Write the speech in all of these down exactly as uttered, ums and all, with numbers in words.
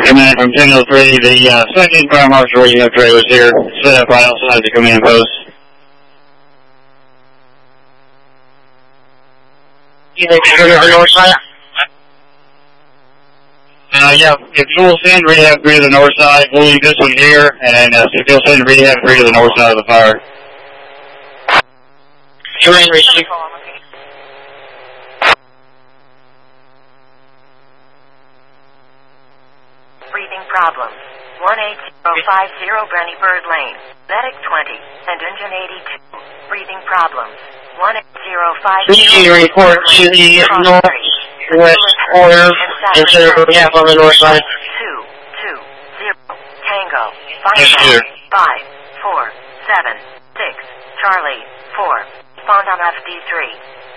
command from ten oh three, the uh, second fire marshal radio trailers here, set up right outside the command post. You think you're going to the north side? Uh, yeah, if you'll send rehab three to the north side, we'll leave this one here, and uh, if you'll send rehab three to the north side of the fire. You're in receive. Breathing problems. one eight zero five zero Brenny Bird Lane. Medic twenty and engine eighty-two. Breathing problems. one eight zero five zero. You report to the northwest corner instead of half on the north side. two two zero Tango. Yes, sir. five four seven six Charlie four. Respond on F D three.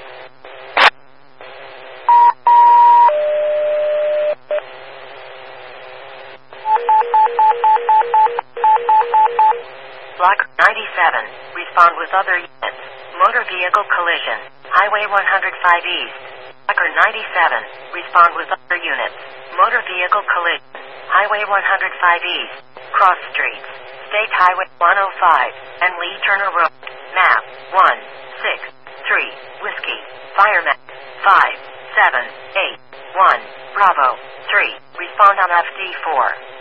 Block ninety-seven. Respond with other units. Motor vehicle collision. Highway one oh five East. Blocker ninety-seven. Respond with other units. Motor vehicle collision. Highway one oh five East. Cross streets. State Highway one oh five and Lee Turner Road. Map one six three. Whiskey. Fireman. five seven eight one. Bravo. three. Respond on F D four.